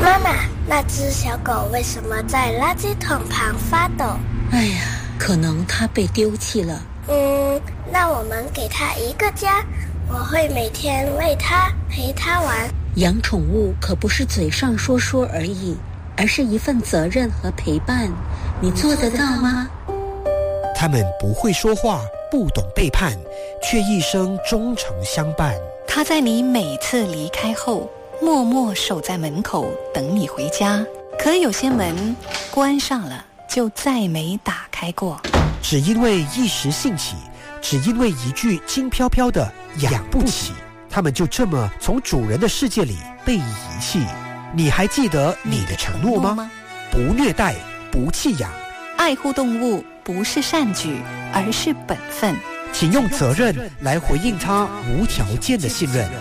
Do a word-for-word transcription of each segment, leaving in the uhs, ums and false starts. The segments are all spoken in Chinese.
妈妈，那只小狗为什么在垃圾桶旁发抖？ 哎呀，可能它被丢弃了。 嗯，那我们给它一个家，我会每天喂它，陪它玩。 养宠物可不是嘴上说说而已，而是一份责任和陪伴。你做得到吗？ 他们不会说话，不懂背叛，却一生忠诚相伴。 他在你每次离开后，默默守在门口等你回家。可有些门关上了，就再没打开过。 只因为一时兴起，只因为一句轻飘飘的养不起，他们就这么从主人的世界里被遗弃。你还记得你的承诺吗？不虐待，不弃养， 爱护动物不是善举，而是本分。 请用责任来回应他无条件的信任。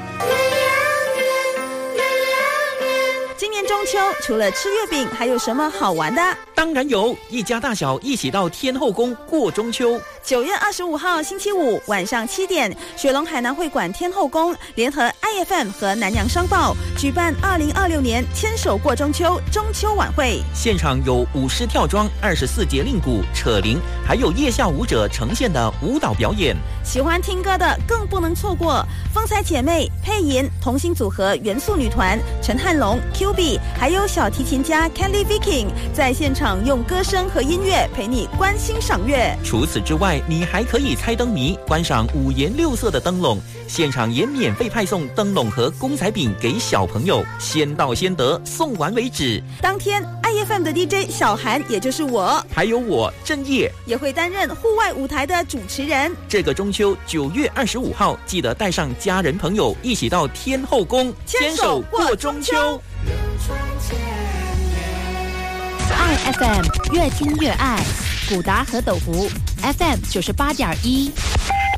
今年中秋除了吃月饼，还有什么好玩的？ 当然有，一家大小一起到天后宫过中秋。 九月二十五号星期五晚上七点，雪隆海南会馆天后宫联合 I F M 和南洋商报举办二零二六年牵手过中秋中秋晚会。 现场有舞狮跳桩、二十四节令鼓、扯铃，还有夜校舞者呈现的舞蹈表演。 喜欢听歌的更不能错过，风采姐妹、佩莹、同心组合元素女团、陈汉龙、Q B， 还有小提琴家 Kelly Viking 在现场用歌声和音乐陪你观星赏月。 除此之外，你还可以猜灯谜，观赏五颜六色的灯笼，现场也免费派送灯笼和公仔饼给小朋友，先到先得，送完为止。 当天 I F M 的 D J 小韩，也就是我， 还有我郑业， 也会担任户外舞台的主持人。 这个中秋九月二十五号，记得带上家人朋友一起到天后宫牵手过中秋。 爱 F M 越听越爱，古达和斗湖 F M 九十八点一。